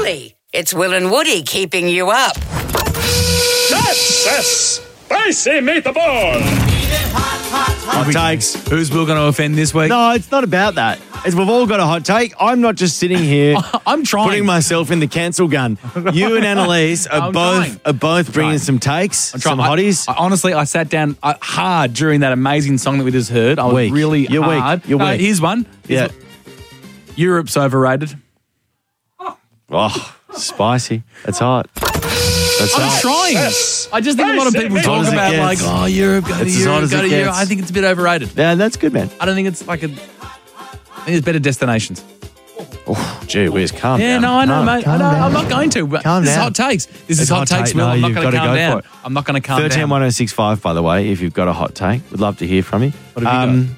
Woody. It's Will and Woody keeping you up. That's a spicy meatball. Hot takes. Who's Will going to offend this week? No, it's not about that. We've all got a hot take. I'm not just sitting here I'm trying. putting myself in the cancel gun. You and Annalise are both bringing some takes, some hotties. Honestly, I sat down hard during that amazing song that we just heard. I was Weak. really You're hard. weak. You're weak. Here's one. Yeah. Europe's overrated. Oh, spicy. That's hot. That's I'm hot. trying. I just think a lot of people talk as it about gets. Europe, go to It's as hot Europe, as go it to Europe. gets. I think it's a bit overrated. Yeah, that's good, man. I don't think it's like I think there's better destinations. Oh, gee whiz, calm down. Yeah, no, I know, mate. I know. Calm I'm down. not going to. But Calm this is down. hot takes. This is It's hot hot takes, take. Will. No, I'm not you've going to gotta calm go down. for it. I'm not going to calm 13 down. 1065, by the way, if you've got a hot take. We'd love to hear from you. What have you got?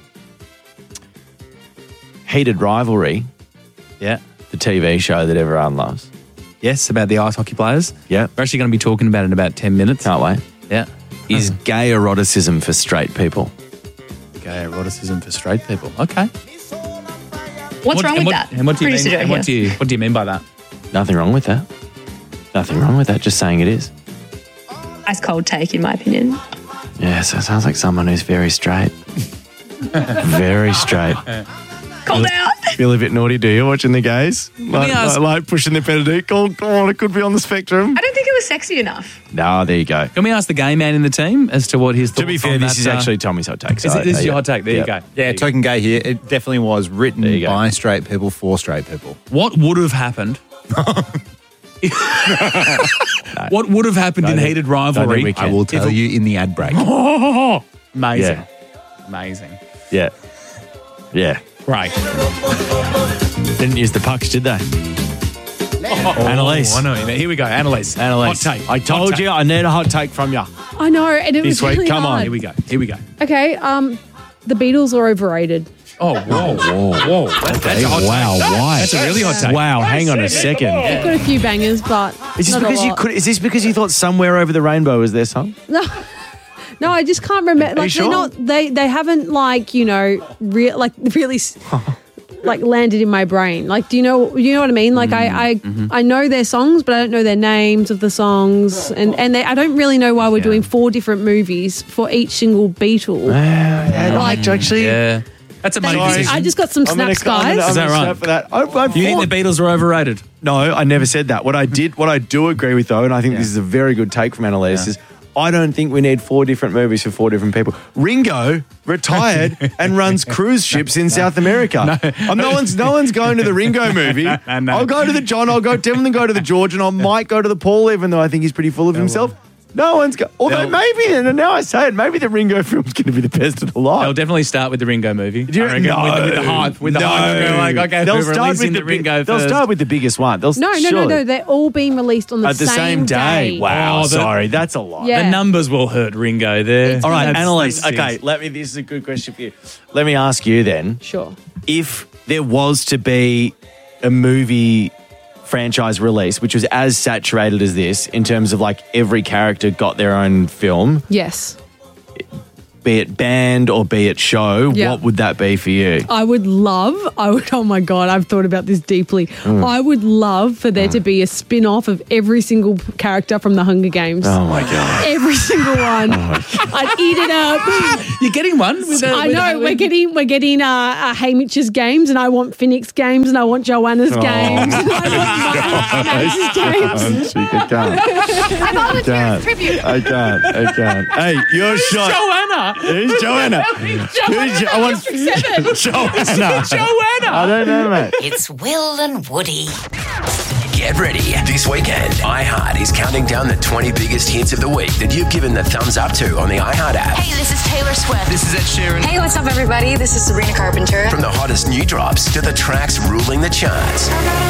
Heated Rivalry, Yeah. the TV show that everyone loves. Yes, about the ice hockey players. Yeah. We're actually going to be talking about it in about 10 minutes. Can't wait. Yeah. Is gay eroticism for straight people? Gay eroticism for straight people. Okay. What's wrong with that? And what do you Producer mean? Joe And what here. do you mean by that? Nothing wrong with that. Nothing wrong with that. Just saying it is. Ice cold take, in my opinion. Yeah, so it sounds like someone who's very straight. Very straight. Called out. Feel a bit naughty, do you, watching the gays? Like pushing the pedal. Oh, God, it could be on the spectrum. I don't think it was sexy enough. No, there you go. Can we ask the gay man in the team as to what his thoughts To be fair, on this that, is actually Tommy's hot take. This is your hot take. There you go. Yeah, token gay here. It definitely was written you go. by straight people for straight people. What would have happened? What would have happened in heated rivalry? we can. I will tell you in the ad break. Amazing. Yeah. Amazing. Yeah. Yeah. Great. Didn't use the pucks, did they? Annalise. Oh, I know. Here we go. Annalise. Annalise. Hot take. I told you I need a hot take from you. I know, and it This was week, really come on, hard. Here we go. Here we go. Okay, the Beatles are overrated. Oh, whoa. Whoa. That's a hot Wow, take. why? That's a really hot take. Wow, hang on a second. They've got a few bangers, but Is this not a because you lot. could? Is this because you thought "Somewhere Over the Rainbow" was their song? No, I just can't remember. Like sure? they're not. They haven't really like landed in my brain. Like, do you know what I mean? Like I know their songs, but I don't know their names of the songs, and I don't really know why we're doing 4 different movies for each single Beatle. Like, actually, Yeah. That's a Thank money you. decision. I just got some snaps, guys. Is that right? For that. Do you think the Beatles are overrated? No, I never said that. What I do agree with though, and I think this is a very good take from Annalise, is I don't think we need 4 different movies for 4 different people. Ringo retired and runs cruise ships in South America. No one's going to the Ringo movie. No. I'll go to the John. I'll definitely go to the George, and I might go to the Paul, even though I think he's pretty full of himself. No one's going. Although maybe, and now I say it, maybe the Ringo film's going to be the best of the lot. They'll definitely start with the Ringo movie. Do you- I reckon, No. with the hype. With the No. hype. They're like, okay, They'll we're start releasing with the Ringo They'll first. start with the biggest one. No, surely. They're all being released on the At the same day. Wow, Oh, sorry, that's a lot. Yeah. The numbers will hurt Ringo there. It's All right, That's- Annalise. that's Okay, serious. this is a good question for you. Let me ask you then. Sure. If there was to be a movie franchise release, which was as saturated as this in terms of like every character got their own film, Yes. be it band or be it show, Yeah. what would that be for you? I would, oh my God, I've thought about this deeply. I would love for there to be a spin-off of every single character from the Hunger Games. Oh my God. Every single one. I'd eat it up. You're getting one. I know, we're getting Haymitch's games, and I want Phoenix games, and I want Joanna's games, and I want Max's games. She could come. I volunteer as tribute. I can't. Hey, your shot. Joanna. Who's Joanna? I want Joanna. Joanna. I don't know, mate. It's Will and Woody. Get ready. This weekend, iHeart is counting down the 20 biggest hits of the week that you've given the thumbs up to on the iHeart app. Hey, this is Taylor Swift. This is Ed Sheeran. Hey, what's up, everybody? This is Sabrina Carpenter. From the hottest new drops to the tracks ruling the charts.